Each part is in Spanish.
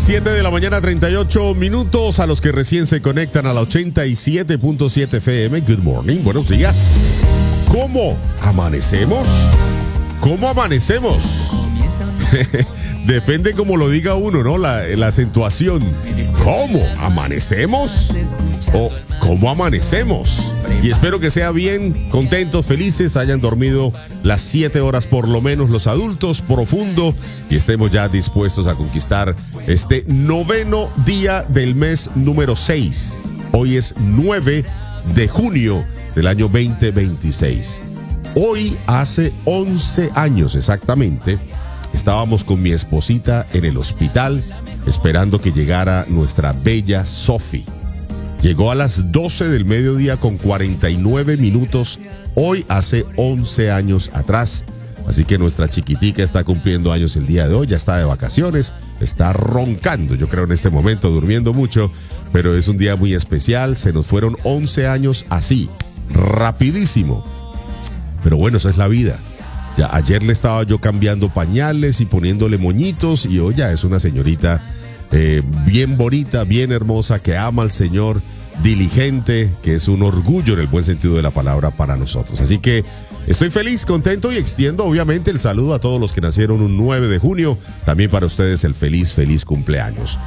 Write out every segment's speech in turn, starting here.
7 de la mañana, 38 minutos. A los que recién se conectan a la 87.7 FM. Good morning, buenos días. ¿Cómo amanecemos? ¿Cómo amanecemos? Depende como lo diga uno, ¿no? La acentuación. ¿Cómo amanecemos? O ¿cómo amanecemos? Y espero que sea bien, contentos, felices, hayan dormido las 7 horas por lo menos los adultos, profundo, y estemos ya dispuestos a conquistar este 9º día del mes número 6. Hoy es 9 de junio del año 2026. Hoy hace 11 años exactamente, estábamos con mi esposita en el hospital esperando que llegara nuestra bella Sophie. Llegó a las 12 del mediodía con 49 minutos, hoy hace 11 años atrás. Así que nuestra chiquitica está cumpliendo años el día de hoy, ya está de vacaciones, está roncando, yo creo en este momento, durmiendo mucho, pero es un día muy especial, se nos fueron 11 años así, rapidísimo. Pero bueno, esa es la vida. Ya ayer le estaba yo cambiando pañales y poniéndole moñitos y hoy ya es una señorita bien bonita, bien hermosa, que ama al Señor, diligente, que es un orgullo en el buen sentido de la palabra para nosotros. Así que estoy feliz, contento y extiendo obviamente el saludo a todos los que nacieron un 9 de junio. También para ustedes el feliz cumpleaños.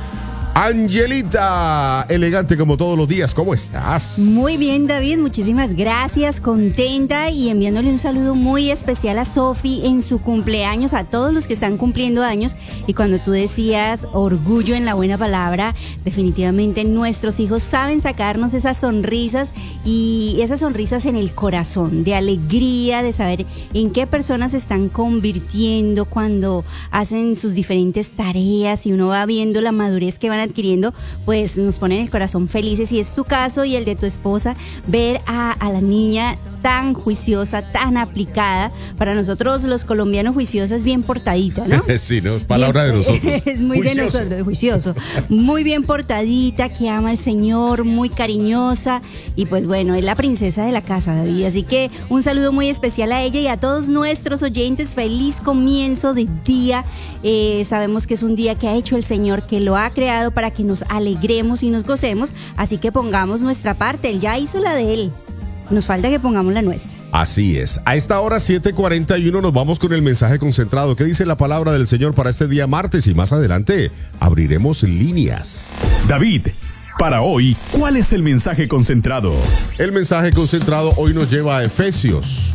Angelita, elegante como todos los días, ¿cómo estás? Muy bien, David, muchísimas gracias, contenta y enviándole un saludo muy especial a Sophie en su cumpleaños, a todos los que están cumpliendo años. Y cuando tú decías orgullo en la buena palabra, definitivamente nuestros hijos saben sacarnos esas sonrisas y esas sonrisas en el corazón, de alegría, de saber en qué personas se están convirtiendo cuando hacen sus diferentes tareas y uno va viendo la madurez que van adquiriendo, pues nos ponen el corazón felices, y es tu caso y el de tu esposa, ver a la niña tan juiciosa, tan aplicada. Para nosotros los colombianos, juiciosa es bien portadita, ¿no? Sí, no, es palabra de nosotros. Es muy juicioso. De nosotros, juicioso. Muy bien portadita, que ama al Señor, muy cariñosa, y pues bueno, es la princesa de la casa, David. Así que un saludo muy especial a ella y a todos nuestros oyentes. Feliz comienzo de día. Sabemos que es un día que ha hecho el Señor, que lo ha creado para que nos alegremos y nos gocemos, así que pongamos nuestra parte. Él ya hizo la de él, nos falta que pongamos la nuestra. Así es. A esta hora 7:41 nos vamos con el mensaje concentrado. ¿Qué dice la palabra del Señor para este día martes? Y más adelante abriremos líneas. David, para hoy, ¿cuál es el mensaje concentrado? El mensaje concentrado hoy nos lleva a Efesios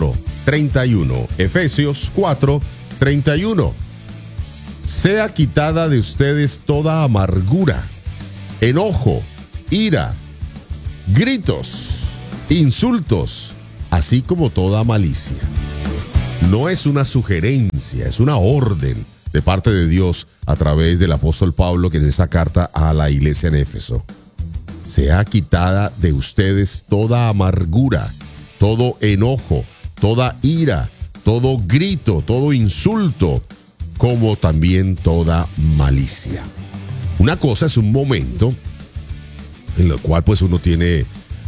4:31. Efesios 4:31. Sea quitada de ustedes toda amargura, enojo, ira, gritos, insultos, así como toda malicia. No es una sugerencia, es una orden de parte de Dios a través del apóstol Pablo, que en esa carta a la iglesia en Éfeso. Sea quitada de ustedes toda amargura, todo enojo, toda ira, todo grito, todo insulto, como también toda malicia. Una cosa es un momento en el cual pues uno tiene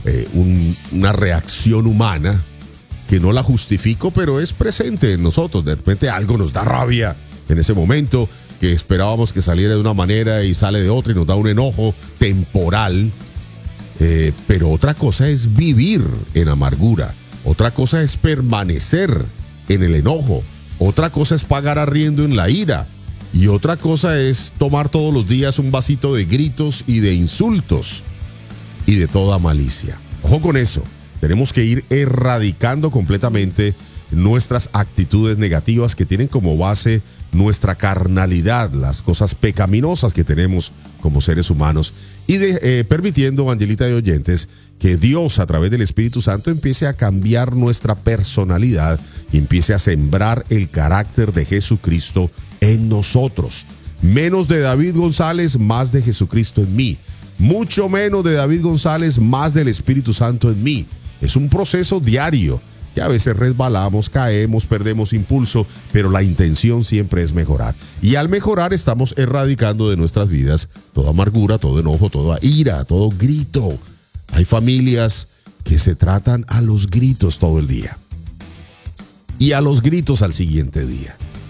una reacción humana que no la justifico, pero es presente en nosotros. De repente algo nos da rabia en ese momento, que esperábamos que saliera de una manera y sale de otra y nos da un enojo temporal. Pero otra cosa es vivir en amargura, otra cosa es permanecer en el enojo, otra cosa es pagar arriendo en la ira, y otra cosa es tomar todos los días un vasito de gritos y de insultos y de toda malicia. Ojo con eso, tenemos que ir erradicando completamente nuestras actitudes negativas que tienen como base nuestra carnalidad, las cosas pecaminosas que tenemos como seres humanos, y permitiendo, Angelita y oyentes, que Dios a través del Espíritu Santo empiece a cambiar nuestra personalidad y empiece a sembrar el carácter de Jesucristo en nosotros. Menos de David González, más de Jesucristo en mí. Mucho menos de David González, más del Espíritu Santo en mí. Es un proceso diario, que a veces resbalamos, caemos, perdemos impulso, pero la intención siempre es mejorar. Y al mejorar estamos erradicando de nuestras vidas toda amargura, todo enojo, toda ira, todo grito. Hay familias que se tratan a los gritos todo el día y a los gritos al siguiente día.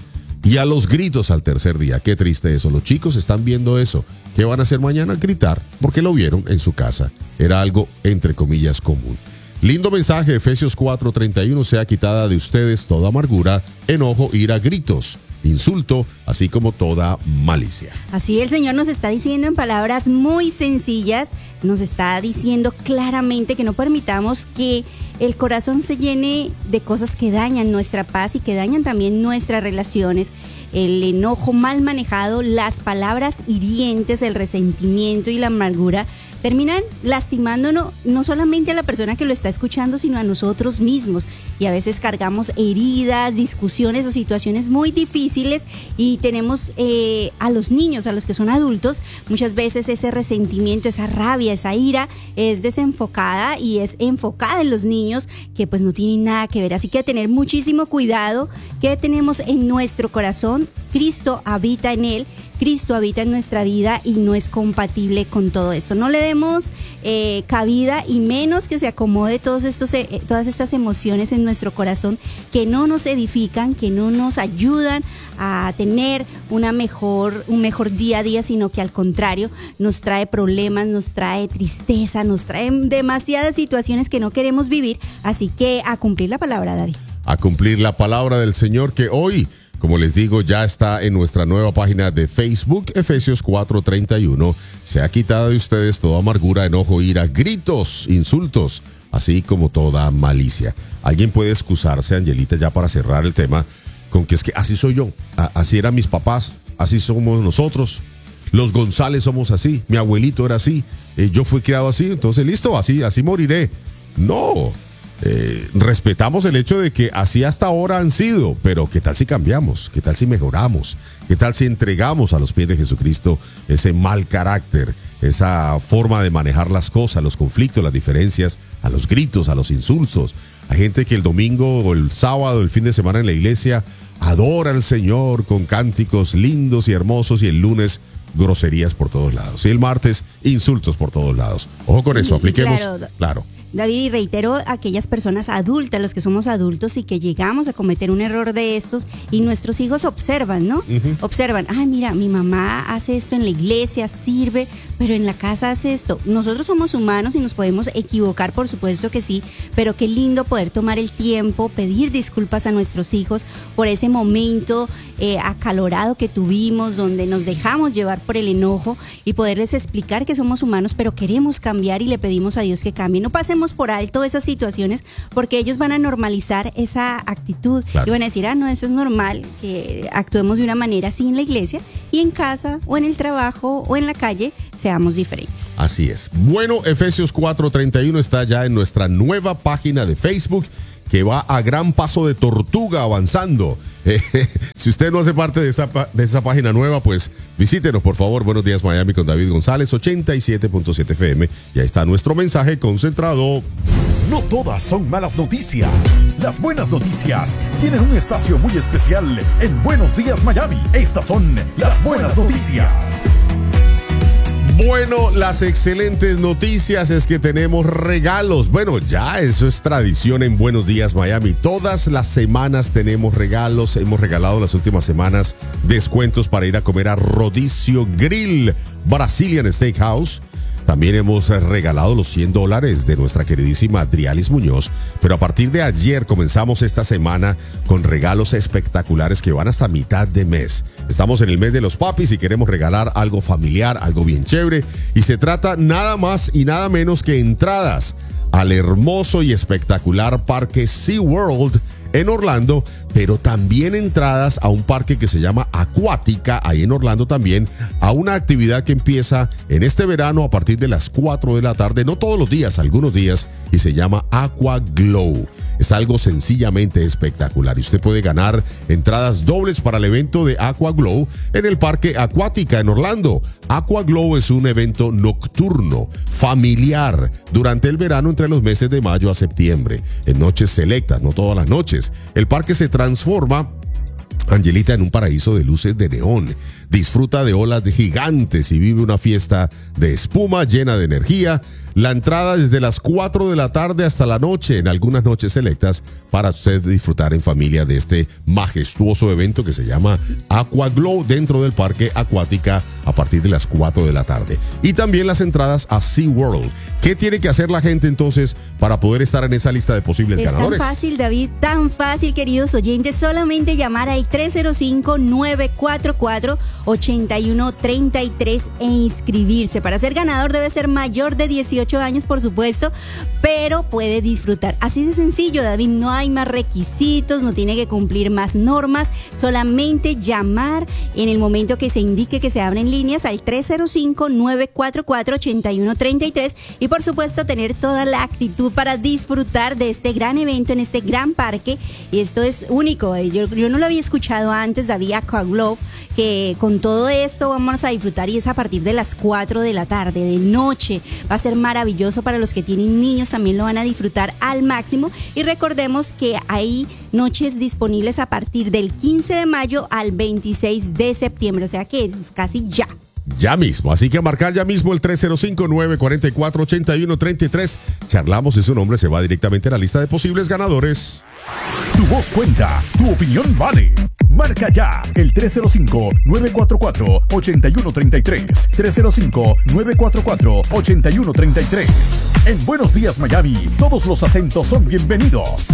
y a los gritos al tercer día. Qué triste eso. Los chicos están viendo eso. ¿Qué van a hacer mañana? Gritar, porque lo vieron en su casa. Era algo, entre comillas, común. Lindo mensaje, Efesios 4:31, sea quitada de ustedes toda amargura, enojo, ira, gritos, insulto, así como toda malicia. Así el Señor nos está diciendo en palabras muy sencillas, nos está diciendo claramente que no permitamos que el corazón se llene de cosas que dañan nuestra paz y que dañan también nuestras relaciones. El enojo mal manejado, las palabras hirientes, el resentimiento y la amargura terminan lastimándonos no solamente a la persona que lo está escuchando, sino a nosotros mismos. Y a veces cargamos heridas, discusiones o situaciones muy difíciles y tenemos a los niños, a los que son adultos, muchas veces ese resentimiento, esa rabia, esa ira es desenfocada y es enfocada en los niños que pues no tienen nada que ver. Así que tener muchísimo cuidado que tenemos en nuestro corazón. Cristo habita en él, Cristo habita en nuestra vida y no es compatible con todo esto. No le demos cabida y menos que se acomode todas estas emociones en nuestro corazón que no nos edifican, que no nos ayudan a tener un mejor día a día, sino que al contrario nos trae problemas, nos trae tristeza, nos trae demasiadas situaciones que no queremos vivir. Así que a cumplir la palabra, David. A cumplir la palabra del Señor que hoy, como les digo, ya está en nuestra nueva página de Facebook, Efesios 4:31. Sea quitada de ustedes toda amargura, enojo, ira, gritos, insultos, así como toda malicia. Alguien puede excusarse, Angelita, ya para cerrar el tema, con que es que así soy yo, así eran mis papás, así somos nosotros, los González somos así, mi abuelito era así, yo fui criado así, entonces listo, así moriré. No. Respetamos el hecho de que así hasta ahora han sido, pero ¿qué tal si cambiamos? ¿Qué tal si mejoramos? ¿Qué tal si entregamos a los pies de Jesucristo ese mal carácter, esa forma de manejar las cosas, los conflictos, las diferencias, a los gritos, a los insultos? Hay gente que el domingo o el sábado, el fin de semana en la iglesia, adora al Señor con cánticos lindos y hermosos, y el lunes groserías por todos lados, y el martes insultos por todos lados. Ojo con eso, apliquemos. Claro. David, y reitero a aquellas personas adultas, los que somos adultos y que llegamos a cometer un error de estos y nuestros hijos observan, ¿no? Observan, ay, mira, mi mamá hace esto en la iglesia, sirve, pero en la casa hace esto. Nosotros somos humanos y nos podemos equivocar, por supuesto que sí, pero qué lindo poder tomar el tiempo, pedir disculpas a nuestros hijos por ese momento acalorado que tuvimos, donde nos dejamos llevar por el enojo, y poderles explicar que somos humanos, pero queremos cambiar y le pedimos a Dios que cambie. No pasemos por alto esas situaciones, porque ellos van a normalizar esa actitud. Claro. Y van a decir, no, eso es normal que actuemos de una manera así en la iglesia, y en casa o en el trabajo o en la calle seamos diferentes. Así es. Bueno, Efesios 4:31 está ya en nuestra nueva página de Facebook, que va a gran paso de tortuga avanzando. Si usted no hace parte de esa página nueva, pues visítenos, por favor. Buenos días, Miami, con David González, 87.7 FM. Y ahí está nuestro mensaje concentrado. No todas son malas noticias. Las buenas noticias tienen un espacio muy especial en Buenos Días, Miami. Estas son las buenas noticias. Bueno, las excelentes noticias es que tenemos regalos. Bueno, ya eso es tradición en Buenos Días, Miami. Todas las semanas tenemos regalos. Hemos regalado las últimas semanas descuentos para ir a comer a Rodicio Grill, Brazilian Steakhouse. También hemos regalado los $100 de nuestra queridísima Adrialis Muñoz, pero a partir de ayer comenzamos esta semana con regalos espectaculares que van hasta mitad de mes. Estamos en el mes de los papis y queremos regalar algo familiar, algo bien chévere, y se trata nada más y nada menos que entradas al hermoso y espectacular parque SeaWorld en Orlando, pero también entradas a un parque que se llama Acuática, ahí en Orlando también, a una actividad que empieza en este verano a partir de las 4 de la tarde, no todos los días, algunos días, y se llama Aqua Glow. Es algo sencillamente espectacular y usted puede ganar entradas dobles para el evento de Aqua Glow en el Parque Acuática en Orlando. Aqua Glow es un evento nocturno, familiar, durante el verano entre los meses de mayo a septiembre, en noches selectas, no todas las noches. El parque se transforma Angelita en un paraíso de luces de neón. Disfruta de olas de gigantes y vive una fiesta de espuma llena de energía. La entrada desde las 4 de la tarde hasta la noche, en algunas noches selectas, para usted disfrutar en familia de este majestuoso evento que se llama Aqua Glow dentro del Parque Acuática a partir de las 4 de la tarde. Y también las entradas a SeaWorld. ¿Qué tiene que hacer la gente entonces para poder estar en esa lista de posibles ganadores? Tan fácil, David, tan fácil, queridos oyentes. Solamente llamar al 305-944-8133 e inscribirse. Para ser ganador debe ser mayor de 18 años, por supuesto, pero puede disfrutar. Así de sencillo, David, no hay más requisitos, no tiene que cumplir más normas, solamente llamar en el momento que se indique que se abren líneas al 305-944-8133 y por supuesto tener toda la actitud para disfrutar de este gran evento en este gran parque. Y esto es único, yo no lo había escuchado antes, David, Aqua Glow, que con todo esto vamos a disfrutar y es a partir de las 4 de la tarde, de noche. Va a ser maravilloso para los que tienen niños, también lo van a disfrutar al máximo. Y recordemos que hay noches disponibles a partir del 15 de mayo al 26 de septiembre, o sea que es casi ya. Ya mismo, así que a marcar ya mismo el 305-944-8133. Charlamos y su nombre se va directamente a la lista de posibles ganadores. Tu voz cuenta, tu opinión vale. Marca ya el 305-944-8133. 305-944-8133. En Buenos Días Miami, todos los acentos son bienvenidos.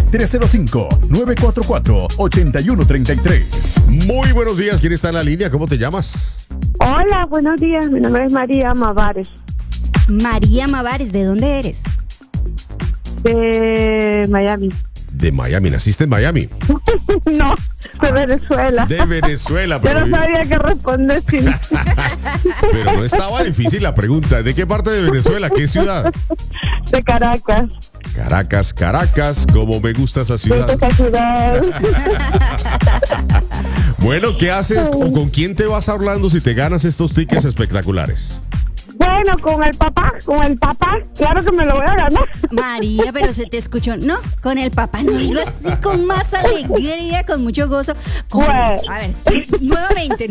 305-944-8133. Muy buenos días, ¿quién está en la línea? ¿Cómo te llamas? Hola, buenos días. Mi nombre es María Mavares. María Mavares, ¿de dónde eres? De Miami. De Miami, ¿naciste en Miami? No, de Venezuela. De Venezuela, pero yo no sabía qué responder sin... Pero no estaba difícil la pregunta. ¿De qué parte de Venezuela? ¿Qué ciudad? De Caracas. Caracas, Caracas, como me gusta esa ciudad. Esa ciudad. Bueno, ¿qué haces o con quién te vas hablando si te ganas estos tickets espectaculares? Bueno, con el papá, claro que me lo voy a ganar. María, pero se te escuchó, no, con el papá, no, dilo así con más alegría, con mucho gozo. Bueno. A ver, nuevamente.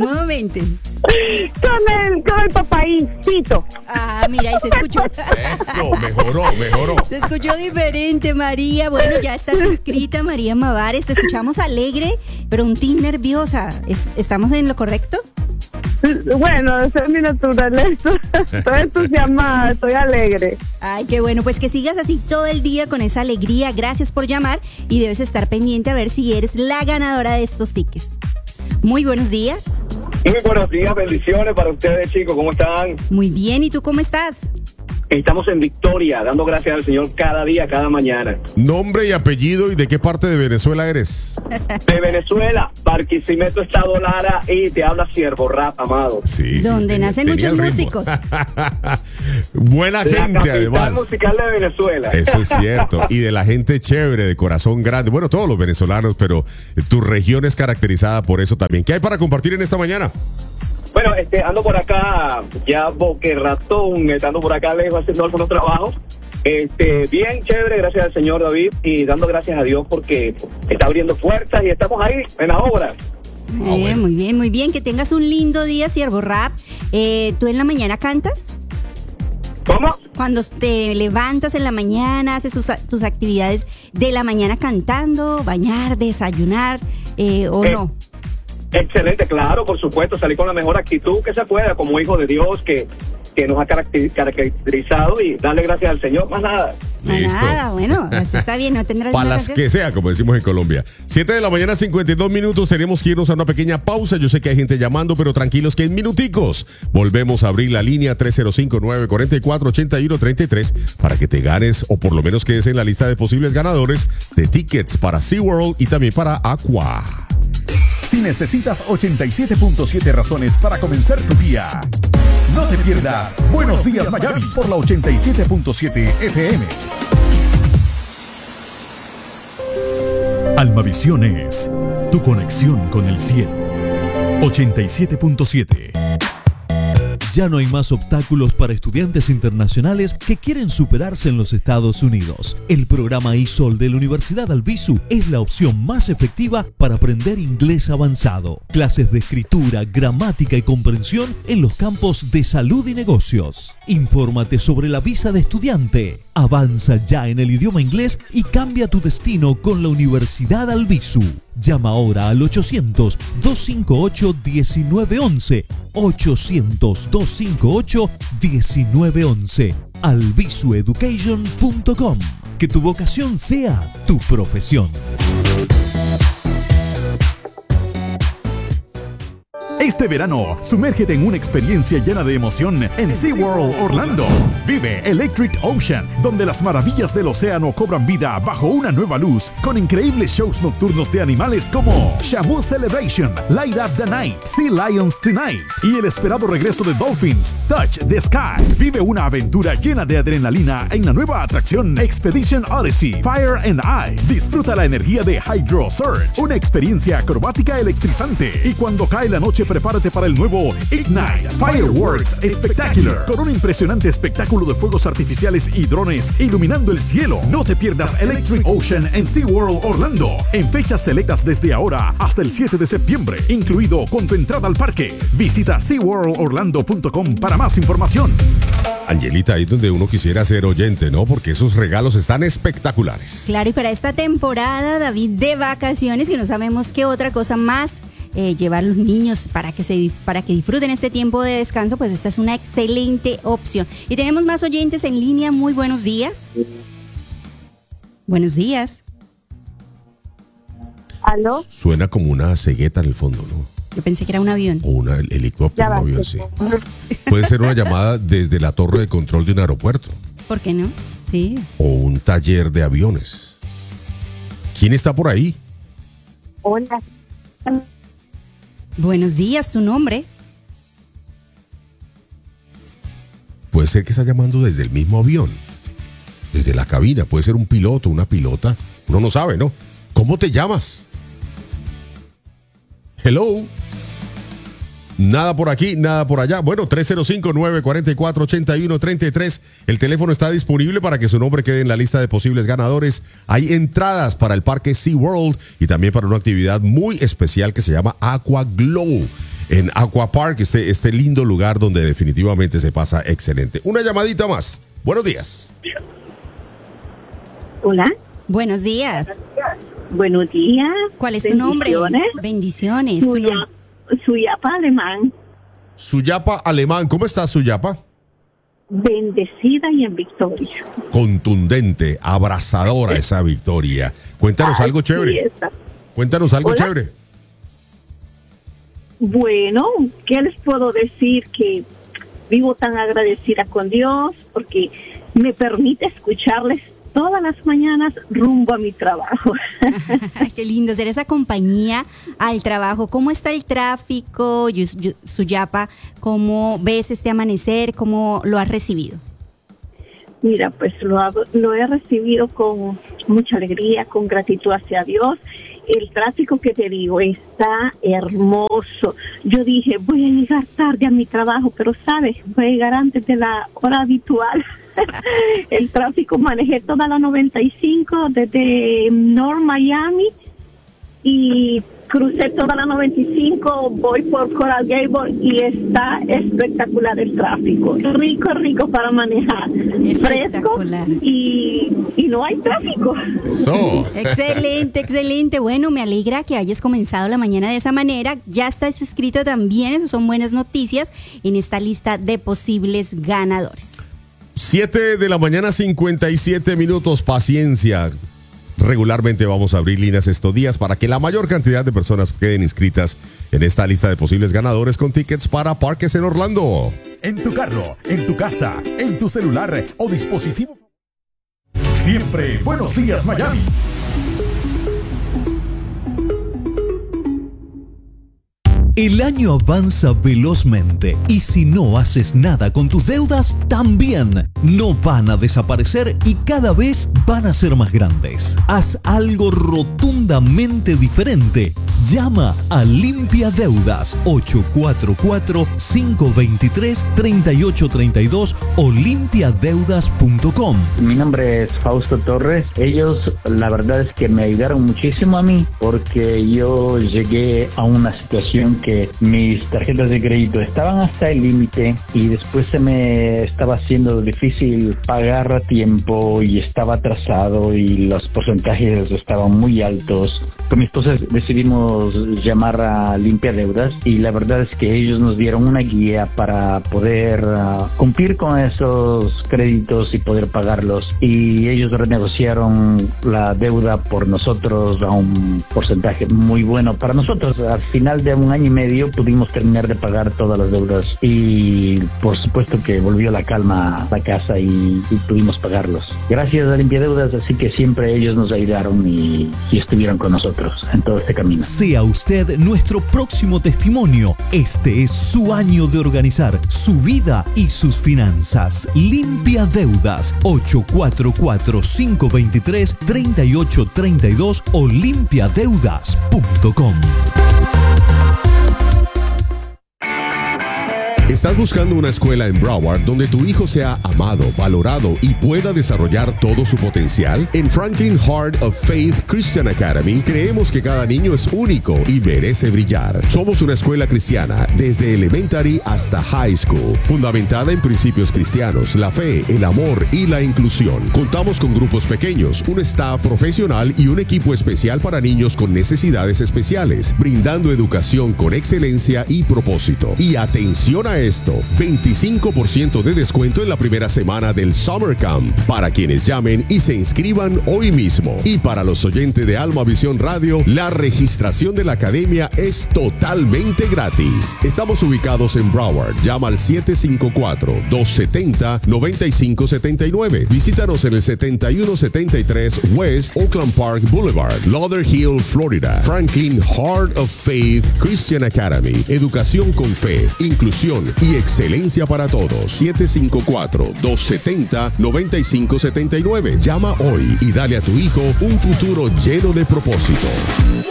Con el papaícito. Ah, mira, y se escuchó. Eso, mejoró. Se escuchó diferente, María. Bueno, ya estás inscrita, María Mavares. Te escuchamos alegre, pero un tin nerviosa. ¿Estamos en lo correcto? Bueno, esa es mi naturaleza. Estoy entusiasmada, estoy alegre. Ay, qué bueno, pues que sigas así todo el día con esa alegría. Gracias por llamar y debes estar pendiente a ver si eres la ganadora de estos tickets. Muy buenos días. Muy buenos días, bendiciones para ustedes, chicos, ¿cómo están? Muy bien, ¿y tú cómo estás? Estamos en victoria, dando gracias al Señor cada día, cada mañana. Nombre y apellido y de qué parte de Venezuela eres. De Venezuela, Barquisimeto, Estado Lara, y te habla Siervo Rap, amado. Sí, donde nacen muchos músicos. Buena gente, además. Musical de Venezuela. Eso es cierto. Y de la gente chévere, de corazón grande. Bueno, todos los venezolanos, pero tu región es caracterizada por eso también. ¿Qué hay para compartir en esta mañana? Bueno, ando por acá, ya boquerratón, estando por acá lejos haciendo algunos trabajos. Bien chévere, gracias al Señor David, y dando gracias a Dios porque está abriendo puertas y estamos ahí en la obra. Bueno. Muy bien, que tengas un lindo día, Siervo Rap. ¿Tú en la mañana cantas? ¿Cómo? Cuando te levantas en la mañana, haces tus actividades de la mañana cantando, bañar, desayunar, ¿o no? Excelente, claro, por supuesto, salir con la mejor actitud que se pueda como hijo de Dios que nos ha caracterizado y darle gracias al Señor, más nada. Listo. Nada, bueno, eso está bien, no tendrás Para las que sea, como decimos en Colombia. 7 de la mañana, 52 minutos, tenemos que irnos a una pequeña pausa. Yo sé que hay gente llamando, pero tranquilos que en minuticos volvemos a abrir la línea 305-944-8133 para que te ganes o por lo menos quedes en la lista de posibles ganadores de tickets para SeaWorld y también para Aqua. Si necesitas 87.7 razones para comenzar tu día, no te pierdas Buenos Días Miami por la 87.7 FM. Almavisión es tu conexión con el cielo. 87.7. Ya no hay más obstáculos para estudiantes internacionales que quieren superarse en los Estados Unidos. El programa eSol de la Universidad Albizu es la opción más efectiva para aprender inglés avanzado. Clases de escritura, gramática y comprensión en los campos de salud y negocios. Infórmate sobre la visa de estudiante. Avanza ya en el idioma inglés y cambia tu destino con la Universidad Albizu. Llama ahora al 800-258-1911. 800-258-1911. albizueducation.com. Que tu vocación sea tu profesión. Este verano, sumérgete en una experiencia llena de emoción en SeaWorld Orlando. Vive Electric Ocean, donde las maravillas del océano cobran vida bajo una nueva luz, con increíbles shows nocturnos de animales como Shamu Celebration, Light Up the Night, Sea Lions Tonight y el esperado regreso de Dolphins, Touch the Sky. Vive una aventura llena de adrenalina en la nueva atracción Expedition Odyssey, Fire and Ice. Disfruta la energía de Hydro Surge, una experiencia acrobática electrizante. Y cuando cae la noche, prepárate para el nuevo Ignite Fireworks Spectacular, con un impresionante espectáculo de fuegos artificiales y drones iluminando el cielo. No te pierdas Electric Ocean en SeaWorld Orlando, en fechas selectas desde ahora hasta el 7 de septiembre, incluido con tu entrada al parque. Visita SeaWorldOrlando.com para más información. Angelita, ahí es donde uno quisiera ser oyente, ¿no? Porque esos regalos están espectaculares. Claro, y para esta temporada, David, de vacaciones, que no sabemos qué otra cosa más llevar a los niños para que disfruten este tiempo de descanso, pues esta es una excelente opción. Y tenemos más oyentes en línea. Muy buenos días. Buenos días. ¿Aló? Suena como una cegueta en el fondo, ¿no? Yo pensé que era un avión. O un helicóptero, un avión, sí. Puede ser una llamada desde la torre de control de un aeropuerto. ¿Por qué no? Sí. O un taller de aviones. ¿Quién está por ahí? Hola. Buenos días, ¿tu nombre? Puede ser que está llamando desde el mismo avión, desde la cabina. Puede ser un piloto, una pilota. Uno no sabe, ¿no? ¿Cómo te llamas? Hello. Nada por aquí, nada por allá. Bueno, 305-944-8133. El teléfono está disponible para que su nombre quede en la lista de posibles ganadores. Hay entradas para el parque SeaWorld y también para una actividad muy especial que se llama Aqua Glow en Aqua Park, este lindo lugar donde definitivamente se pasa excelente. Una llamadita más. Buenos días. Hola. Buenos días. Buenos días. ¿Cuál es su nombre? Bendiciones. Suyapa Alemán. Suyapa Alemán. ¿Cómo estás, Suyapa? Bendecida y en victoria. Contundente, abrazadora esa victoria. Cuéntanos algo chévere. Cuéntanos algo chévere. Bueno, ¿qué les puedo decir? Que vivo tan agradecida con Dios porque me permite escucharles todas las mañanas rumbo a mi trabajo. Ay, qué lindo ser esa compañía al trabajo. ¿Cómo está el tráfico, Suyapa? ¿Cómo ves este amanecer? ¿Cómo lo has recibido? Mira, pues lo he recibido con mucha alegría, con gratitud hacia Dios. El tráfico, que te digo, está hermoso. Yo dije, voy a llegar tarde a mi trabajo, pero sabes, voy a llegar antes de la hora habitual. El tráfico, manejé toda la 95 desde North Miami y crucé toda la 95, voy por Coral Gable y está espectacular el tráfico. Rico para manejar. Fresco y no hay tráfico. Eso. Excelente. Bueno, me alegra que hayas comenzado la mañana de esa manera. Ya estás escrita también, eso son buenas noticias, en esta lista de posibles ganadores. 7 de la mañana, 57 minutos. Paciencia. Regularmente vamos a abrir líneas estos días para que la mayor cantidad de personas queden inscritas en esta lista de posibles ganadores con tickets para parques en Orlando. En tu carro, en tu casa, en tu celular o dispositivo. Siempre Buenos Días, Miami. El año avanza velozmente y si no haces nada con tus deudas, también no van a desaparecer y cada vez van a ser más grandes. Haz algo rotundamente diferente. Llama a Limpia Deudas 844-523-3832 o limpiadeudas.com. Mi nombre es Fausto Torres. Ellos, la verdad es que me ayudaron muchísimo a mí porque yo llegué a una situación que mis tarjetas de crédito estaban hasta el límite y después se me estaba haciendo difícil pagar a tiempo y estaba atrasado y los porcentajes estaban muy altos. Con mi esposa decidimos llamar a Limpia Deudas y la verdad es que ellos nos dieron una guía para poder cumplir con esos créditos y poder pagarlos, y ellos renegociaron la deuda por nosotros a un porcentaje muy bueno para nosotros. Al final de un año y medio pudimos terminar de pagar todas las deudas y por supuesto que volvió la calma a la casa y pudimos pagarlos. Gracias a Limpia Deudas, así que siempre ellos nos ayudaron y estuvieron con nosotros en todo este camino. Sea usted nuestro próximo testimonio. Este es su año de organizar su vida y sus finanzas. Limpia Deudas 844-523-3832 o limpiadeudas.com. ¿Estás buscando una escuela en Broward donde tu hijo sea amado, valorado y pueda desarrollar todo su potencial? En Franklin Heart of Faith Christian Academy creemos que cada niño es único y merece brillar. Somos una escuela cristiana desde elementary hasta high school, fundamentada en principios cristianos, la fe, el amor y la inclusión. Contamos con grupos pequeños, un staff profesional y un equipo especial para niños con necesidades especiales, brindando educación con excelencia y propósito. Y atención a esto, 25% de descuento en la primera semana del Summer Camp para quienes llamen y se inscriban hoy mismo. Y para los oyentes de Alma Visión Radio, la registración de la academia es totalmente gratis. Estamos ubicados en Broward. Llama al 754-270-9579. Visítanos en el 7173 West Oakland Park Boulevard, Lauderhill, Florida. Franklin Heart of Faith Christian Academy. Educación con fe, inclusión y excelencia para todos. 754-270-9579. Llama hoy y dale a tu hijo un futuro lleno de propósito.